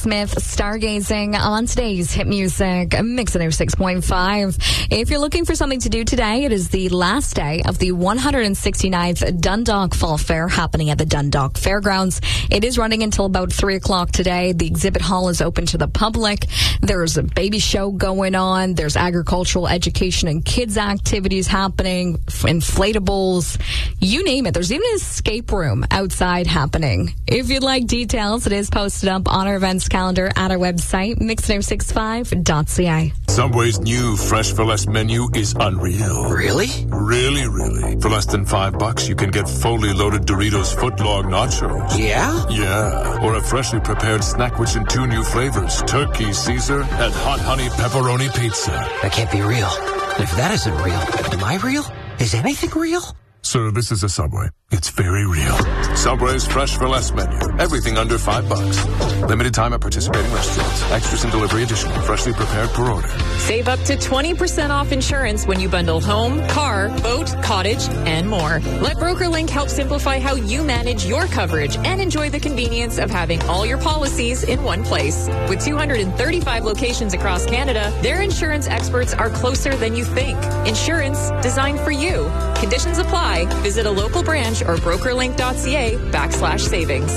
Smith stargazing on today's hit music Mix 106.5. If you're looking for something to do today, it is the last day of the 169th Dundalk Fall Fair happening at the Dundalk Fairgrounds. It is running until about 3 o'clock today. The exhibit hall is open to the public. There's a baby show going on. There's agricultural education and kids activities happening, inflatables, you name it. There's even an escape room outside happening. If you'd like details, it is posted up on our events calendar at our website, mix1065.ca. Subway's new Fresh for Less menu is unreal. Really? Really. For less than $5, you can get fully loaded Doritos footlong nachos. Yeah? Yeah. Or a freshly prepared snack which in 2 new flavors, turkey Caesar and hot honey pepperoni pizza. That can't be real. If that isn't real, am I real? Is anything real? Sir, this is a Subway. It's very real. Subway's Fresh for Less menu. Everything under $5. Limited time at participating restaurants. Extras and delivery additional. Freshly prepared per order. Save up to 20% off insurance when you bundle home, car, boat, cottage, and more. Let BrokerLink help simplify how you manage your coverage and enjoy the convenience of having all your policies in one place. With 235 locations across Canada, their insurance experts are closer than you think. Insurance designed for you. Conditions apply. Visit a local branch or brokerlink.ca/savings.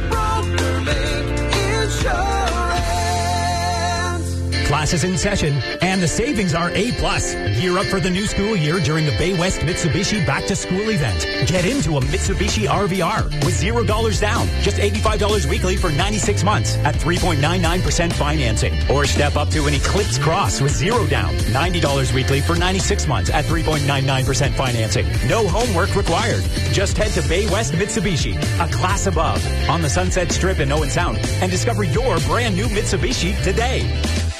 Class is in session, and the savings are A+. Gear up for the new school year during the Bay West Mitsubishi Back to School event. Get into a Mitsubishi RVR with $0 down, just $85 weekly for 96 months at 3.99% financing. Or step up to an Eclipse Cross with $0 down, $90 weekly for 96 months at 3.99% financing. No homework required. Just head to Bay West Mitsubishi, a class above, on the Sunset Strip in Owen Sound, and discover your brand new Mitsubishi today.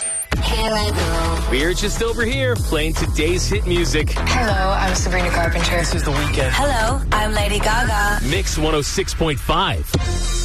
We're just over here playing today's hit music. Hello, I'm Sabrina Carpenter. This is The Weeknd. Hello, I'm Lady Gaga. Mix 106.5.